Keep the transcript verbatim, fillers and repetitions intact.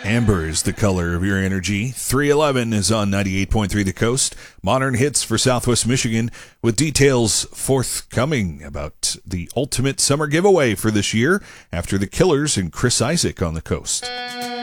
Amber is the color of your energy. three eleven is on ninety-eight point three The Coast. Modern hits for Southwest Michigan with details forthcoming about the ultimate summer giveaway for this year after the Killers and Chris Isaak on the coast.